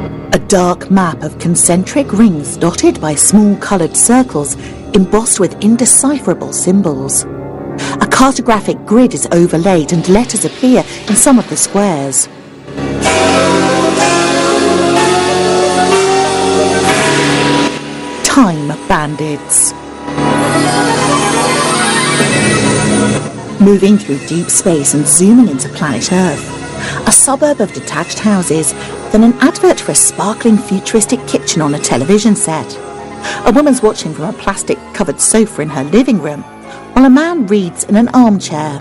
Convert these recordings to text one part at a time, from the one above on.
A dark map of concentric rings dotted by small coloured circles embossed with indecipherable symbols. A cartographic grid is overlaid and letters appear in some of the squares. Time bandits. Moving through deep space and zooming into planet Earth. A suburb of detached houses, then an advert for a sparkling futuristic kitchen on a television set. A woman's watching from a plastic-covered sofa in her living room, while a man reads in an armchair.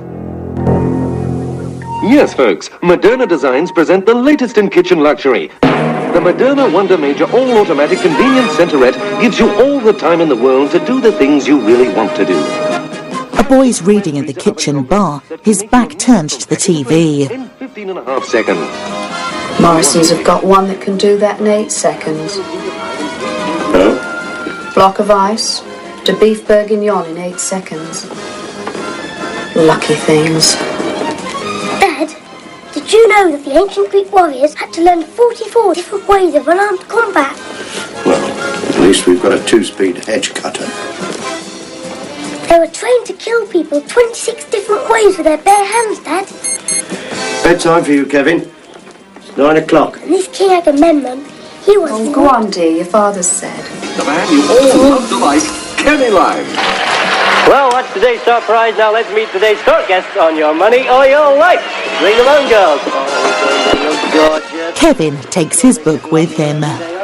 Yes, folks, Moderna Designs present the latest in kitchen luxury. The Moderna Wonder Major all-automatic convenience centerette gives you all the time in the world to do the things you really want to do. A boy's reading in the kitchen bar, his back turned to the TV. In 15.5 seconds. Morrison's have got one that can do that in 8 seconds. Huh? Block of ice to beef bourguignon in 8 seconds. Lucky things. Dad, did you know that the ancient Greek warriors had to learn 44 different ways of unarmed combat? Well, at least we've got a 2-speed hedge cutter. They were trained to kill people 26 different ways with their bare hands, Dad. Bedtime for you, Kevin. It's 9 o'clock. And this King Agamemnon, he was... Oh, go on, dear, your father said. The man you all love to like, Kenny Live. Well, what's today's top prize? Now let's meet today's store guests on Your Money or Your Life. Ring them on, girls. Oh, gorgeous. Kevin takes his book with him.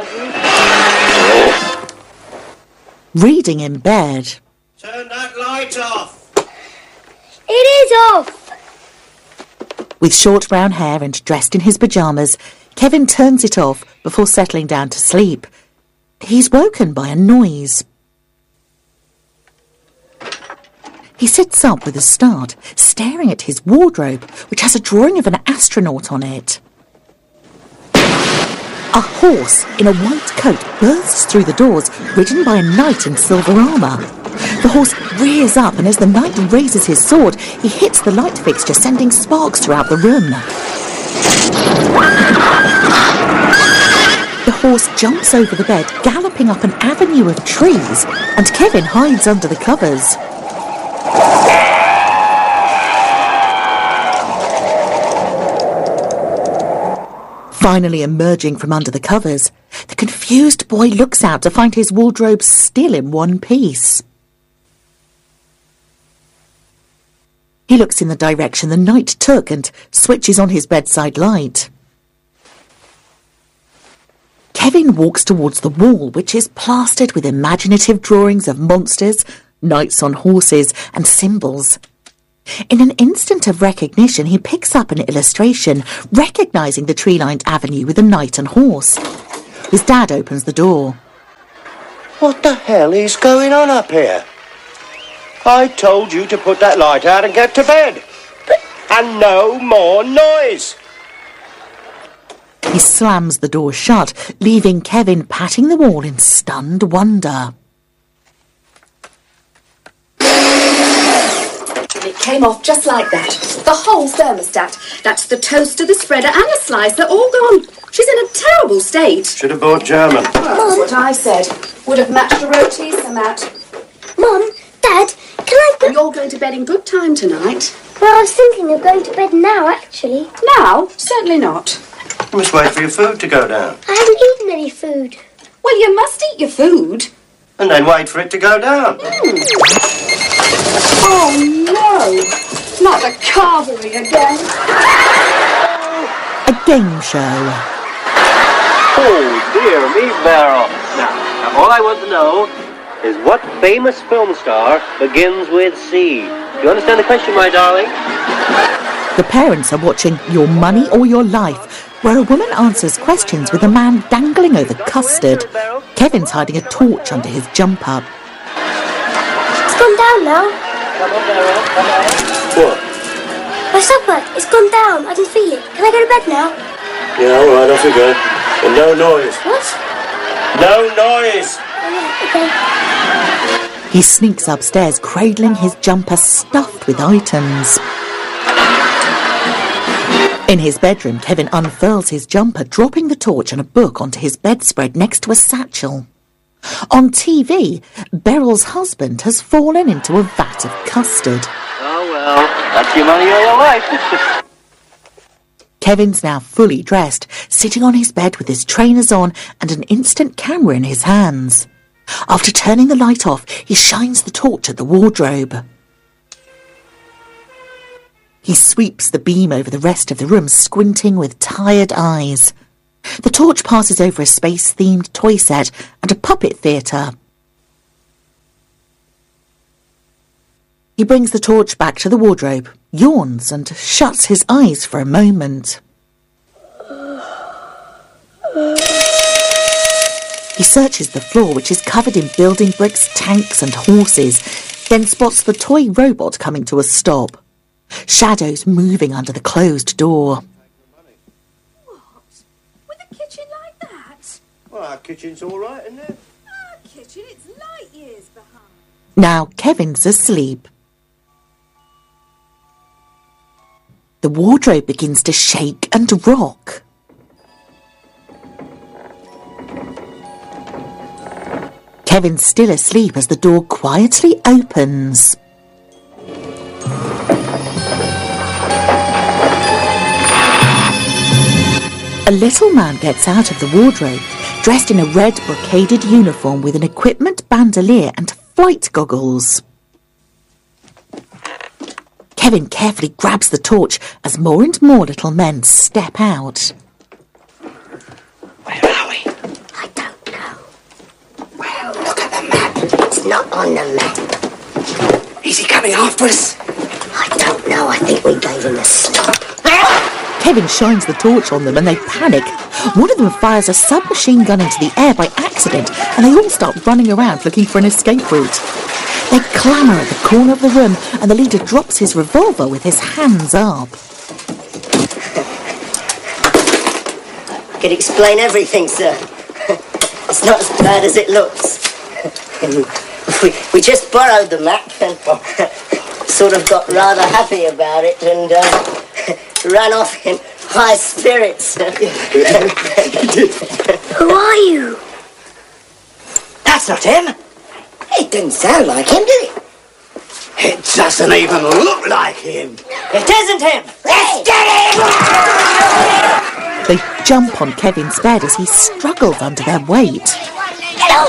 Reading in bed. Turn that light off. It is off! With short brown hair and dressed in his pyjamas, Kevin turns it off before settling down to sleep. He's woken by a noise. He sits up with a start, staring at his wardrobe, which has a drawing of an astronaut on it. A horse in a white coat bursts through the doors, ridden by a knight in silver armour. The horse rears up, and as the knight raises his sword, he hits the light fixture, sending sparks throughout the room. The horse jumps over the bed, galloping up an avenue of trees, and Kevin hides under the covers. Finally emerging from under the covers, the confused boy looks out to find his wardrobe still in one piece. He looks in the direction the knight took and switches on his bedside light. Kevin walks towards the wall, which is plastered with imaginative drawings of monsters, knights on horses, and symbols. In an instant of recognition, he picks up an illustration, recognising the tree-lined avenue with a knight and horse. His dad opens the door. What the hell is going on up here? I told you to put that light out and get to bed. And no more noise. He slams the door shut, leaving Kevin patting the wall in stunned wonder. It came off just like that. The whole thermostat. That's the toaster, the spreader and the slicer all gone. She's in a terrible state. Should have bought German. Well, that's what I said. Would have matched the rotis and that. Mum, Dad, can I... Are you all going to bed in good time tonight? Well, I was thinking of going to bed now, actually. Now? Certainly not. You must wait for your food to go down. I haven't eaten any food. Well, you must eat your food. And then wait for it to go down. Oh, no. Not the carvery again. A game show. Oh, dear me, Beryl. Now, all I want to know is what famous film star begins with C? Do you understand the question, my darling? The parents are watching Your Money or Your Life, where a woman answers questions with a man dangling over custard. Kevin's hiding a torch under his jumper. It's gone down now. Come on, Beryl, come on. What? My supper, it's gone down. I can feel it. Can I go to bed now? Yeah, all right, off you go. And no noise. What? No noise! Okay. He sneaks upstairs, cradling his jumper stuffed with items. In his bedroom, Kevin unfurls his jumper, dropping the torch and a book onto his bedspread next to a satchel. On TV, Beryl's husband has fallen into a vat of custard. Oh, well, that's your money or your life. Kevin's now fully dressed, sitting on his bed with his trainers on and an instant camera in his hands. After turning the light off, he shines the torch at the wardrobe. He sweeps the beam over the rest of the room, squinting with tired eyes. The torch passes over a space-themed toy set and a puppet theatre. He brings the torch back to the wardrobe, yawns and shuts his eyes for a moment. He searches the floor, which is covered in building bricks, tanks and horses, then spots the toy robot coming to a stop. Shadows moving under the closed door. Kitchen like that? Well, our kitchen's all right, isn't it? Our kitchen, it's light years behind. Now Kevin's asleep. The wardrobe begins to shake and rock. Kevin's still asleep as the door quietly opens. A little man gets out of the wardrobe, dressed in a red brocaded uniform with an equipment bandolier and flight goggles. Kevin carefully grabs the torch as more and more little men step out. Where are we? I don't know. Well, look at the map. It's not on the map. Is he coming after us? I don't know. I think we gave him a slip. Kevin shines the torch on them and they panic. One of them fires a submachine gun into the air by accident and they all start running around looking for an escape route. They clamour at the corner of the room and the leader drops his revolver with his hands up. I could explain everything, sir. It's not as bad as it looks. We just borrowed the map and sort of got rather happy about it and ran off in high spirits. Who are you? That's not him. It didn't sound like him, did it? It doesn't even look like him. It isn't him! Let's get him! They jump on Kevin's bed as he struggles under their weight. Hello,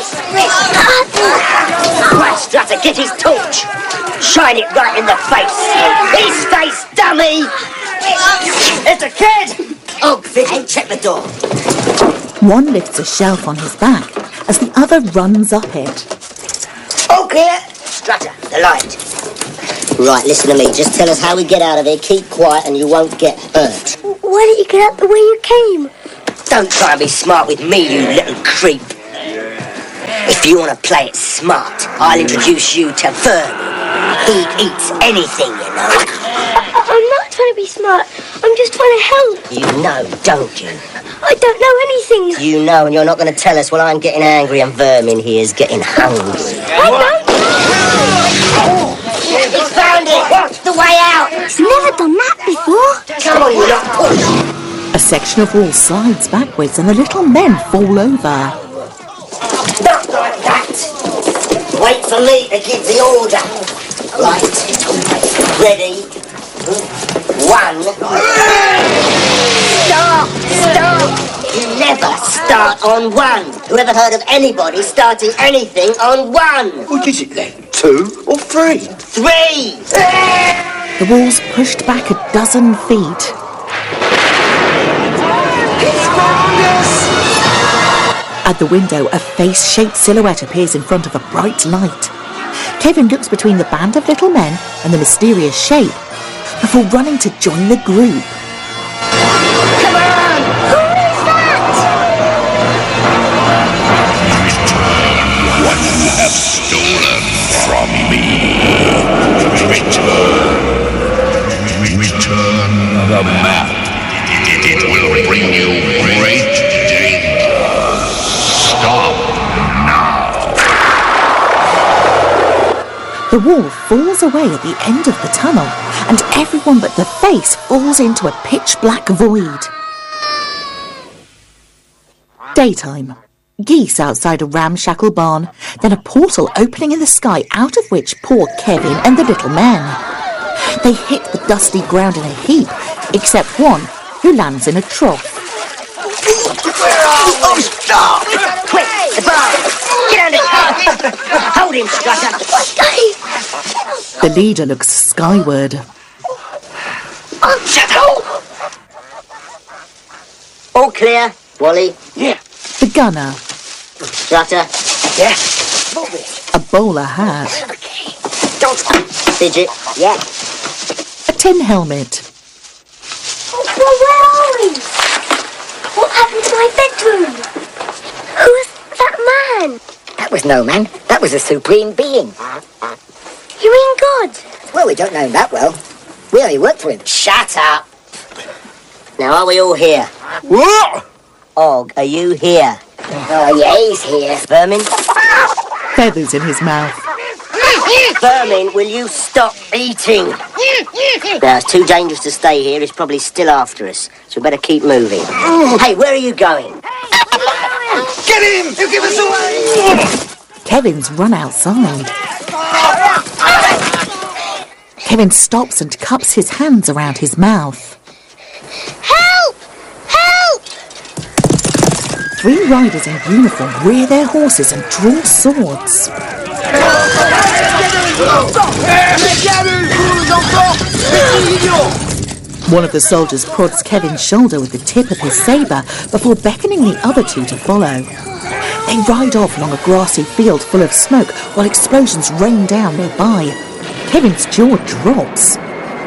right, Strutter, get his torch. Shine it right in the face. His face, dummy! It's a kid! Oh, Vicky, check the door. One lifts a shelf on his back as the other runs up it. All clear. Strutter, the light. Right, listen to me. Just tell us how we get out of here. Keep quiet and you won't get hurt. Why didn't you get out the way you came? Don't try and be smart with me, you little creep. If you want to play it smart, I'll introduce you to Vermin. He eats anything, you know. I'm not trying to be smart. I'm just trying to help. You know, don't you? I don't know anything. You know, and you're not going to tell us. Well, I'm getting angry and Vermin here's getting hungry. I don't know. He found it. What's the way out? He's never done that before. Come on, you lot, push. A section of wall slides backwards and the little men fall over. Not like that. Wait for me to give the order. Right. Ready. 1. Stop! Stop! You never start on 1. Who ever heard of anybody starting anything on 1? What is it then? 2 or 3? 3! The wall's pushed back a dozen feet. At the window, a face-shaped silhouette appears in front of a bright light. Kevin looks between the band of little men and the mysterious shape before running to join the group. Come on! Who is that? What you have stolen from me. Return the map. It will bring you great danger. Stop now. The The wall falls away at the end of the tunnel, and everyone but the face falls into a pitch-black void. Daytime. Geese outside a ramshackle barn, then a portal opening in the sky out of which pour Kevin and the little men. They hit the dusty ground in a heap, except one, who lands in a trough. Oh, stop! Quick, the bar! Get under cover! Hold him, Strutter! The leader looks skyward. Shut up! All clear, Wally? Yeah. The gunner. Strutter? Yeah. Move it. A bowler hat. Don't fidget. Yeah. A tin helmet. Well, where are we? What happened to my bedroom? Who was that man? That was no man. That was a supreme being. You mean God? Well, we don't know him that well. We only work for him. Shut up! Now, are we all here? Whoa! Og, are you here? Oh, yeah, he's here. Vermin? Feathers in his mouth. Vermin, will you stop eating? Now, it's too dangerous to stay here. He's probably still after us. So we better keep moving. Hey, where are you going? Get him! You give us away! Kevin's run outside. Kevin stops and cups his hands around his mouth. Help! Help! 3 riders in uniform rear their horses and draw swords. One of the soldiers prods Kevin's shoulder with the tip of his sabre before beckoning the other 2 to follow. They ride off along a grassy field full of smoke while explosions rain down nearby. Kevin's jaw drops.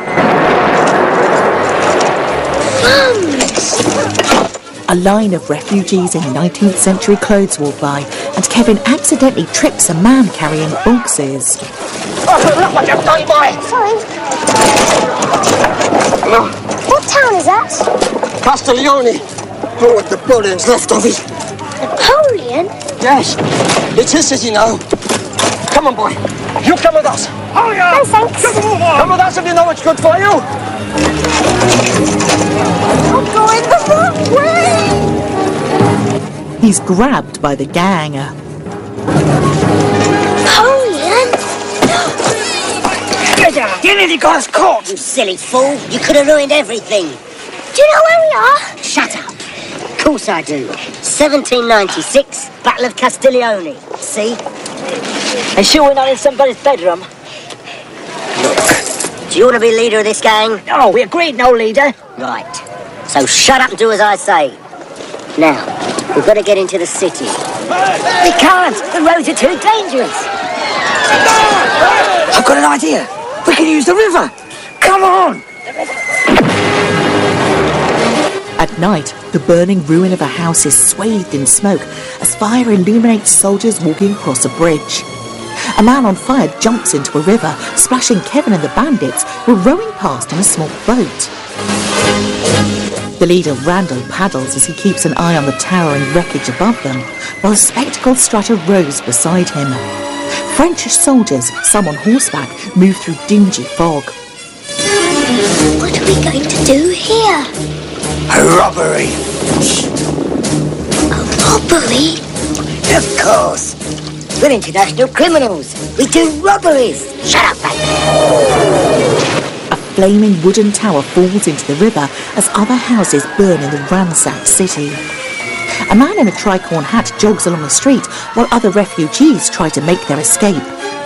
A line of refugees in 19th century clothes walk by, and Kevin accidentally trips a man carrying boxes. Sorry. What town is that? Castiglione. Oh, what the building's left of it. Napoleon? Yes. It's his city now. Come on, boy. You come with us. Oh, yeah. No, thanks. Come with us if you know what's good for you. I'm going the wrong way. He's grabbed by the gang. Napoleon? You nearly got us caught, you silly fool. You could have ruined everything. Do you know where we are? Shut up. Of course I do. 1796, Battle of Castiglione. See? And sure we're not in somebody's bedroom? Look, do you want to be leader of this gang? Oh, we agreed, no leader. Right. So shut up and do as I say. Now, we've got to get into the city. We can't. The roads are too dangerous. I've got an idea. We can use the river. Come on. At night, the burning ruin of a house is swathed in smoke as fire illuminates soldiers walking across a bridge. A man on fire jumps into a river, splashing Kevin and the bandits who are rowing past in a small boat. The leader, Randall, paddles as he keeps an eye on the towering wreckage above them, while a spectacled strutter rows beside him. French soldiers, some on horseback, move through dingy fog. What are we going to do here? A robbery. A robbery? Of course. We're international criminals. We do robberies. Shut up, mate. A flaming wooden tower falls into the river as other houses burn in the ransacked city. A man in a tricorn hat jogs along the street while other refugees try to make their escape.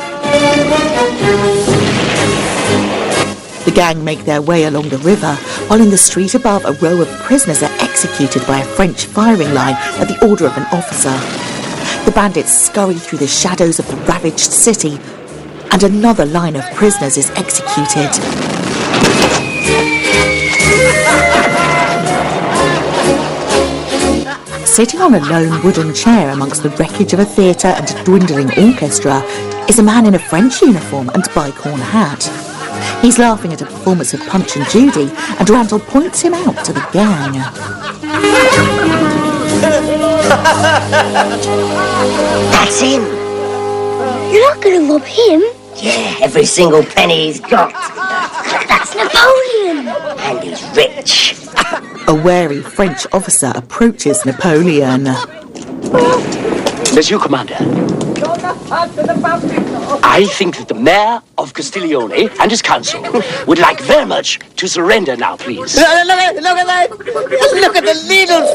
The gang make their way along the river, while in the street above a row of prisoners are executed by a French firing line at the order of an officer. The bandits scurry through the shadows of the ravaged city, and another line of prisoners is executed. Sitting on a lone wooden chair amongst the wreckage of a theatre and a dwindling orchestra is a man in a French uniform and bicorn hat. He's laughing at a performance of Punch and Judy, and Randall points him out to the gang. That's him. You're not going to rob him. Yeah, every single penny he's got. That's Napoleon! And he's rich. A wary French officer approaches Napoleon. Monsieur Commander, I think that the Mayor of Castiglione and his council would like very much to surrender now, please. Look at that! Look at the little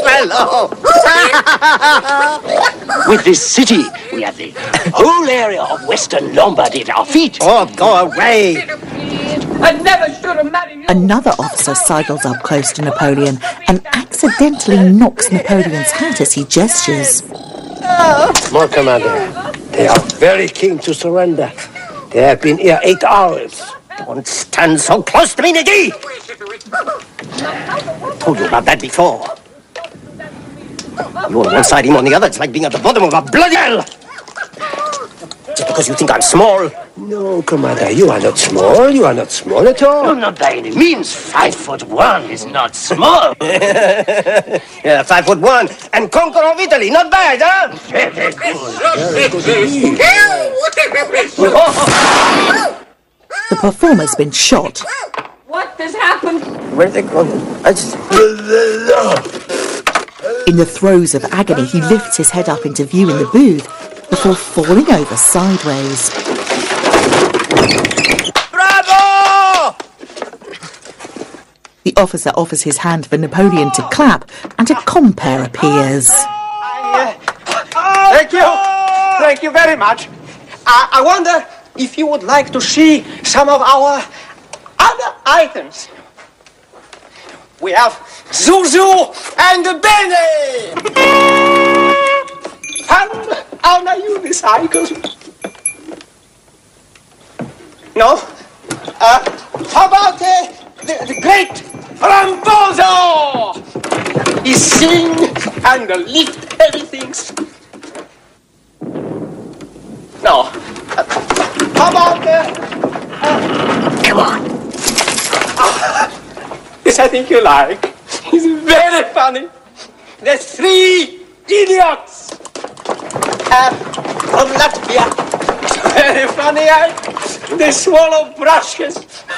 fellow! With this city, we have the whole area of Western Lombardy at our feet. Oh, go away! I never should have married you. Another officer sidles up close to Napoleon and accidentally knocks Napoleon's hat as he gestures. More, Commander. They are very keen to surrender. They have been here 8 hours. Don't stand so close to me, Niggy! Told you about that before. You on one side, him on the other. It's like being at the bottom of a bloody hell. Just because you think I'm small. No, Commander, you are not small. You are not small at all. No, not by any means. 5'1" is not small. Yeah, 5'1" and conqueror of Italy. Not bad, huh? Very good. The performer's been shot. What has happened? Where's it going? In the throes of agony, he lifts his head up into view in the booth before falling over sideways. Bravo! The officer offers his hand for Napoleon to clap, and a compere appears. Thank you. Thank you very much. I wonder if you would like to see some of our other items. We have Zuzu and Bene! And our unicycles. No? How about the great Rambozo? He sing and lift heavy things. No. How about Come on. This I think you like. It's very funny. The 3 idiots. From Latvia. It's very funny. They swallow brushes.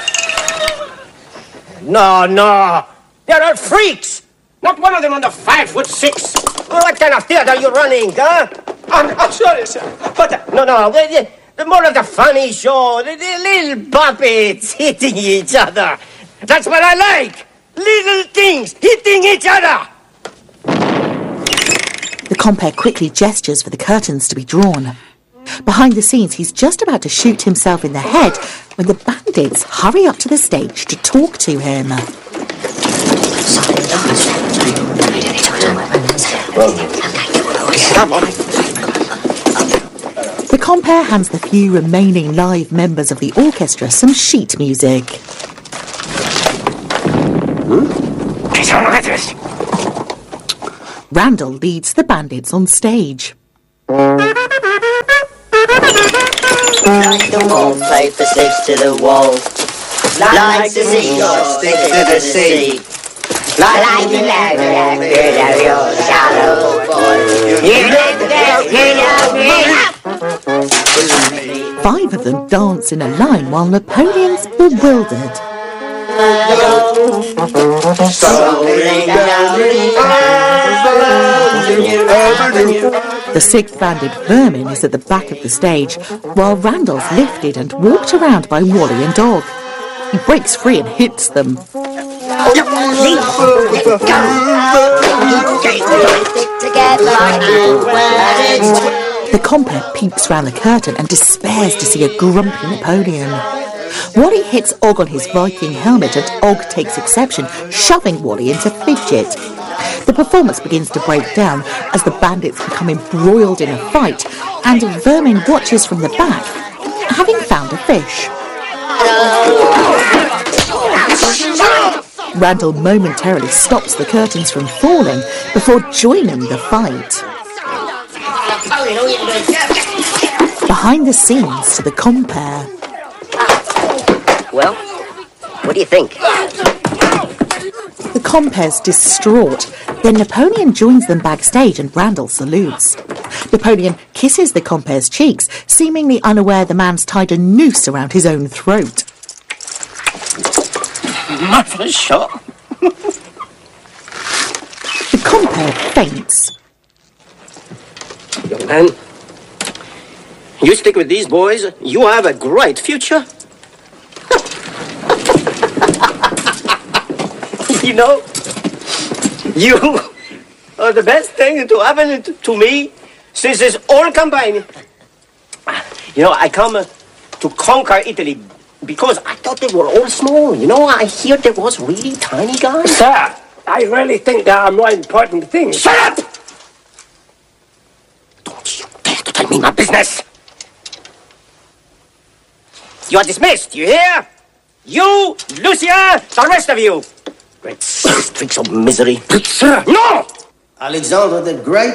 No. They're all freaks. Not one of them under 5'6". What kind of theater are you running, huh? I'm sorry, sir. But No. The more of the funny show. The little puppets hitting each other. That's what I like. Little things hitting each other. The compere quickly gestures for the curtains to be drawn. Behind the scenes, he's just about to shoot himself in the head when the bandits hurry up to the stage to talk to him. Come on. The compere hands the few remaining live members of the orchestra some sheet music. Randall leads the bandits on stage. Like the wall, paper sticks to the wall. Like the seagull sticks to the sea. Like the ladder, your shallow boy. You make the best, 5 of them dance in a line while Napoleon's bewildered. The 6th bandit Vermin is at the back of the stage, while Randall's lifted and walked around by Wally and Dog. He breaks free and hits them. The compere peeps round the curtain and despairs to see a grumpy Napoleon. Wally hits Og on his Viking helmet and Og takes exception, shoving Wally into fidget. The performance begins to break down as the bandits become embroiled in a fight, and Vermin watches from the back, having found a fish. Randall momentarily stops the curtains from falling before joining the fight. Behind the scenes to the compere. Well, what do you think? The compere's distraught Then Napoleon joins them backstage and Randall salutes. Napoleon kisses the compere's cheeks, seemingly unaware the man's tied a noose around his own throat. Marvellous shot. The compere faints. Young man, you stick with these boys, you have a great future. You know, you are the best thing to happen to me since this whole campaign. You know, I come to conquer Italy because I thought they were all small. You know, I hear there was really tiny guys. Sir, I really think there are more important things. Shut up! Don't you dare to tell me my business. You are dismissed, you hear? You, Lucia, the rest of you. Great streaks of misery. Sir! No! Alexander the Great,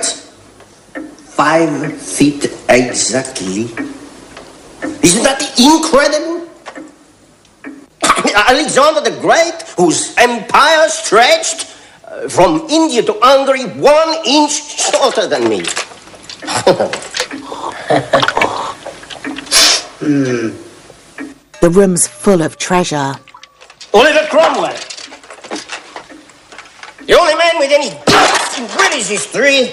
5 feet exactly. Isn't that incredible? Alexander the Great, whose empire stretched from India to Hungary 1 inch shorter than me. The room's full of treasure. Oliver Cromwell. The only man with any guts in British history.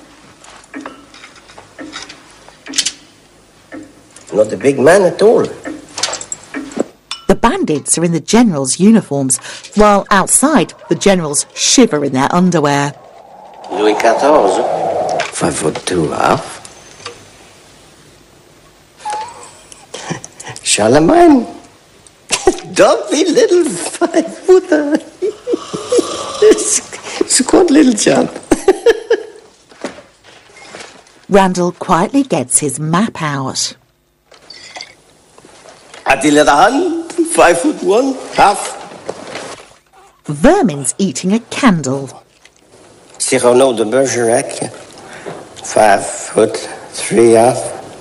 Not a big man at all. The bandits are in the generals' uniforms, while outside the generals shiver in their underwear. Louis XIV, 5'2.5". Charlemagne, dumpy little 5-footer. Squat little chap. Randall quietly gets his map out. Attila the Hun, 5'1.5". Vermin's eating a candle. Cyrano de Bergerac, 5'3.5".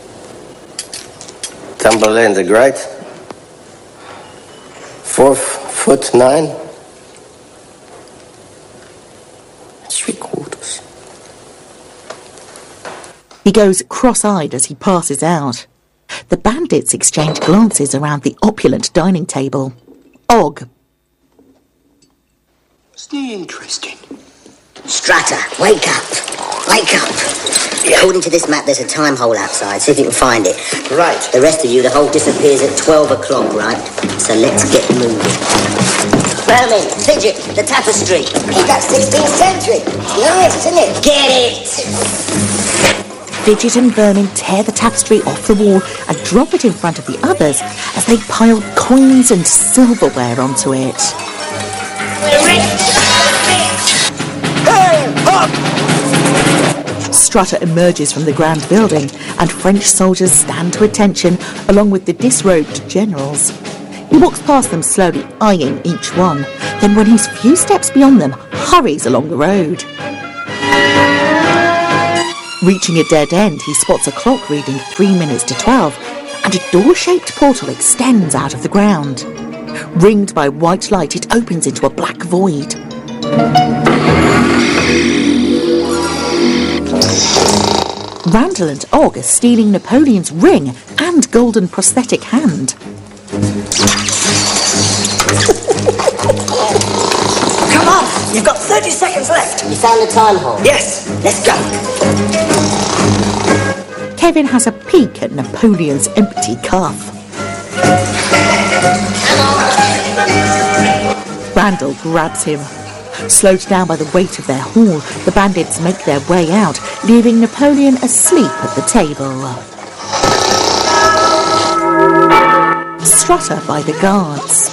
Tamburlaine the Great, 4'9". 3/4. He goes cross-eyed as he passes out. The bandits exchange glances around the opulent dining table. Og. Still interesting. Strutter, wake up. Wake up. According to this map, there's a time hole outside. See if you can find it. Right. The rest of you, the hole disappears at 12 o'clock, right? So let's get moving. Vermin, Fidget, the tapestry. Hey, that's 16th century. Nice, isn't it? Get it! Fidget and Vermin tear the tapestry off the wall and drop it in front of the others as they pile coins and silverware onto it. We're rich! Hey, up! Strutter emerges from the grand building and French soldiers stand to attention along with the disrobed generals. He walks past them slowly, eyeing each one. Then when he's few steps beyond them, hurries along the road. Reaching a dead end, he spots a clock reading 3 minutes to 12, and a door-shaped portal extends out of the ground. Ringed by white light, it opens into a black void. Randall and Og are stealing Napoleon's ring and golden prosthetic hand. Come on! You've got 30 seconds left! You found the time hole? Yes! Let's go! Kevin has a peek at Napoleon's empty cuff. Randall grabs him. Slowed down by the weight of their haul, the bandits make their way out, leaving Napoleon asleep at the table. Strutter by the guards.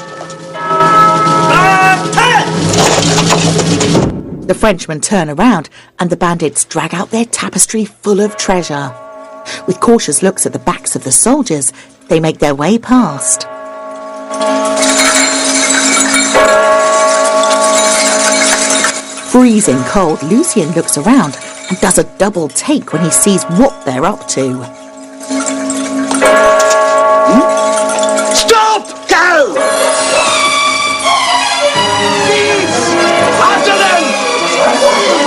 The Frenchmen turn around and the bandits drag out their tapestry full of treasure. With cautious looks at the backs of the soldiers, they make their way past. Freezing cold, Lucien looks around and does a double take when he sees what they're up to. Stop! Go! After them!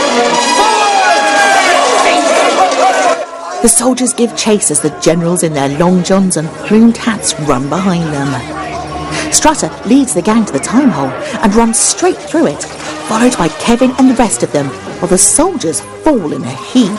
The soldiers give chase as the generals in their long johns and plumed hats run behind them. Strutter leads the gang to the time hole and runs straight through it, followed by Kevin and the rest of them, while the soldiers fall in a heap.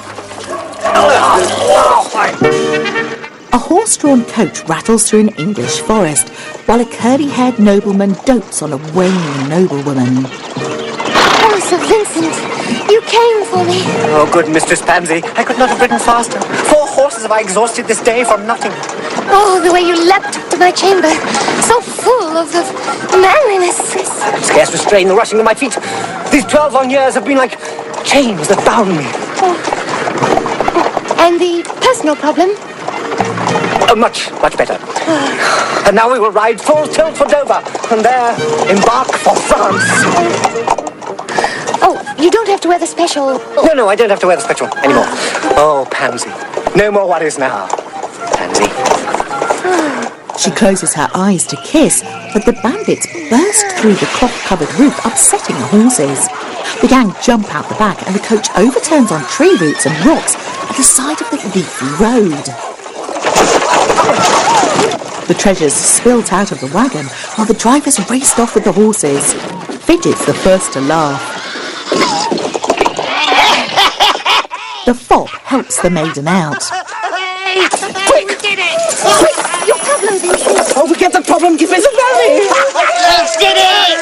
A horse-drawn coach rattles through an English forest, while a curly-haired nobleman dotes on a waning noblewoman. Oh, Sir Vincent, you came for me. Oh, good Mistress Pansy. I could not have ridden faster. 4 horses have I exhausted this day for nothing. Oh, the way you leapt to my chamber, so full of manliness. I could scarce restrain the rushing of my feet. These 12 long years have been like chains that bound me. And the personal problem? Much better. And now we will ride full tilt for Dover, and there embark for France. Oh, you don't have to wear the special... No, I don't have to wear the special anymore. Oh, Pansy. No more worries now, Pansy. She closes her eyes to kiss, but the bandits burst through the cloth-covered roof, upsetting the horses. The gang jump out the back, and the coach overturns on tree roots and rocks at the side of the leafy road. The treasures spilt out of the wagon while the drivers raced off with the horses. Fidget's the first to laugh. The fop helps the maiden out. Quick! Quick! Your problem, Vincent! Oh, we get the problem, give us a rally! Let's did it!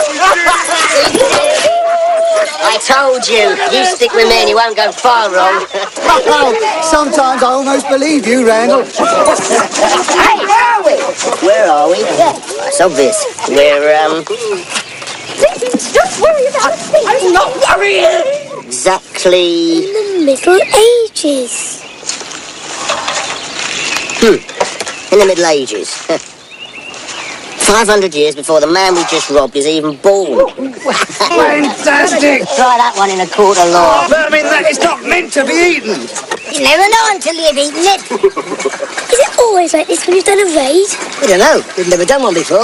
I told you, you stick with me and you won't go far wrong. Sometimes I almost believe you, Randall. Hey, where are we? Where are we? Yeah, it's obvious. We're, Vincent, don't worry about me! I'm not worrying! exactly... In the Middle Ages. In the Middle Ages. 500 years before the man we just robbed is even born. Fantastic! Try that one in a court of law. But I mean, that is not meant to be eaten. You never know until you've eaten it. Is it always like this when you've done a raid? I don't know. We've never done one before.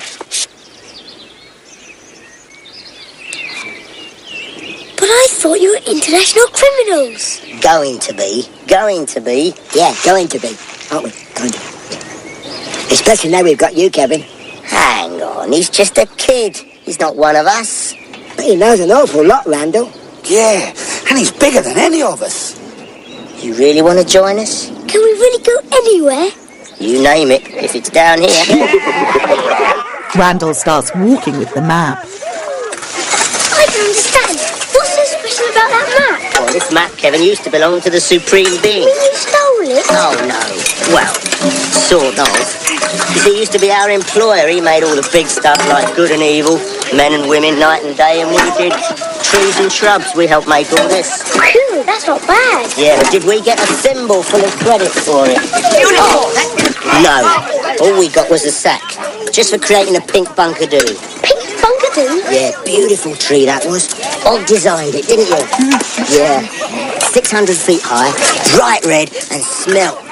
But I thought you were international criminals. Going to be. Yeah, going to be. Aren't we? Going to be. Especially now we've got you, Kevin. Hang on, he's just a kid. He's not one of us. But he knows an awful lot, Randall. Yeah, and he's bigger than any of us. You really want to join us? Can we really go anywhere? You name it, if it's down here. Randall starts walking with the map. I don't understand. What's so special about that map? Well, this map, Kevin, used to belong to the Supreme Being. You stole it? Oh, no. Well, sort of. You see, he used to be our employer. He made all the big stuff like good and evil, men and women, night and day, and we did trees and shrubs. We helped make all this. Phew, that's not bad. Yeah, but did we get a thimble full of credit for it? No. All we got was a sack, just for creating a pink bunkadoo. Pink bunkadoo? Yeah, beautiful tree that was. Og designed it, didn't you? Yeah. 600 feet high, bright red, and smelt